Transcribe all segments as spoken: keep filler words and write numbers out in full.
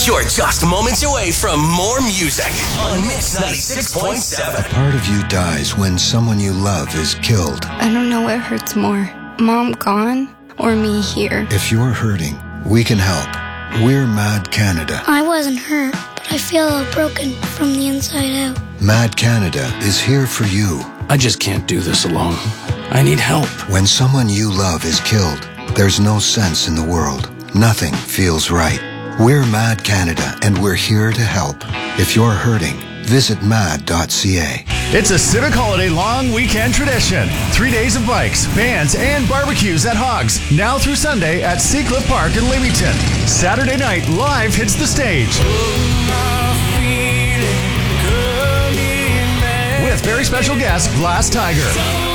You're just moments away from more music on Mix ninety-six point seven. Part of you dies when someone you love is killed. I don't know what hurts more, Mom gone or me here. If you're hurting, we can help. We're Mad Canada. I wasn't hurt, but I feel all broken from the inside out. Mad Canada is here for you. I just can't do this alone. I need help. When someone you love is killed, there's no sense in the world. Nothing feels right. We're Mad Canada, and we're here to help. If you're hurting, visit mad dot c a. It's a Civic Holiday long weekend tradition. Three days of bikes, bands, and barbecues at Hogs. Now through Sunday at Seacliff Park in Leamington. Saturday night, Live hits the stage. With very special guest, Glass Tiger.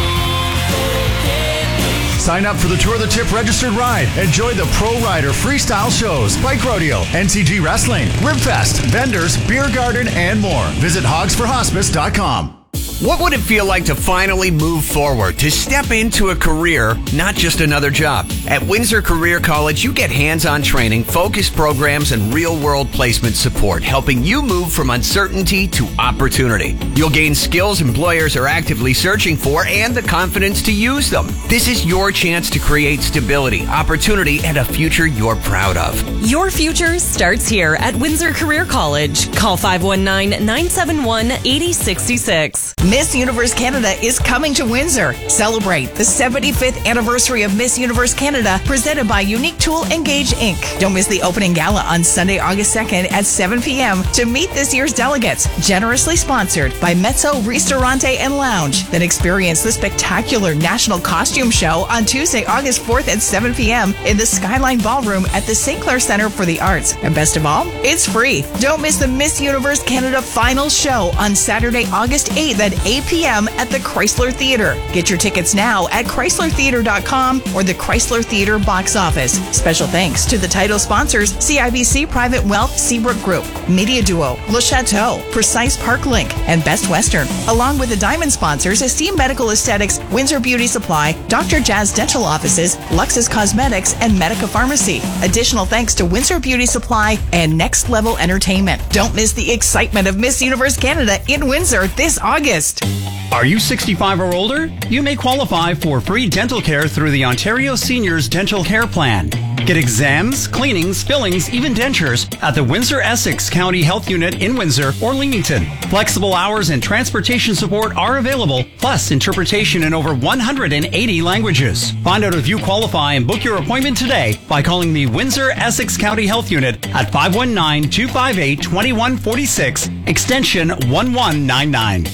Sign up for the Tour the Tip registered ride. Enjoy the Pro Rider freestyle shows, bike rodeo, N C G wrestling, Ribfest, vendors, beer garden, and more. Visit hogs for hospice dot com. What would it feel like to finally move forward, to step into a career, not just another job? At Windsor Career College, you get hands-on training, focused programs, and real-world placement support, helping you move from uncertainty to opportunity. You'll gain skills employers are actively searching for and the confidence to use them. This is your chance to create stability, opportunity, and a future you're proud of. Your future starts here at Windsor Career College. Call five one nine, nine seven one, eight zero six six. Miss Universe Canada is coming to Windsor. Celebrate the seventy-fifth anniversary of Miss Universe Canada, presented by Unique Tool Engage Incorporated. Don't miss the opening gala on Sunday, August second at seven p.m. to meet this year's delegates. Generously sponsored by Mezzo Ristorante and Lounge. Then experience the spectacular National Costume Show on Tuesday, August fourth at seven p.m. in the Skyline Ballroom at the Saint Clair Center for the Arts. And best of all, it's free. Don't miss the Miss Universe Canada final show on Saturday, August eighth at eight p.m. at the Chrysler Theatre. Get your tickets now at chrysler theatre dot com or the Chrysler Theatre box office. Special thanks to the title sponsors C I B C Private Wealth Seabrook Group, Media Duo, Le Chateau, Precise Park Link, and Best Western, along with the diamond sponsors Esteem Medical Aesthetics, Windsor Beauty Supply, Doctor Jazz Dental Offices, Luxus Cosmetics, and Medica Pharmacy. Additional thanks to Windsor Beauty Supply and Next Level Entertainment. Don't miss the excitement of Miss Universe Canada in Windsor this August. Are you sixty-five or older? You may qualify for free dental care through the Ontario Seniors Dental Care Plan. Get exams, cleanings, fillings, even dentures at the Windsor-Essex County Health Unit in Windsor or Leamington. Flexible hours and transportation support are available, plus interpretation in over one hundred eighty languages. Find out if you qualify and book your appointment today by calling the Windsor-Essex County Health Unit at five one nine, two five eight, two one four six, extension one one nine nine.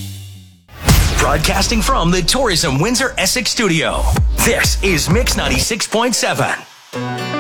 Broadcasting from the Tourism Windsor Essex studio, this is Mix ninety-six point seven.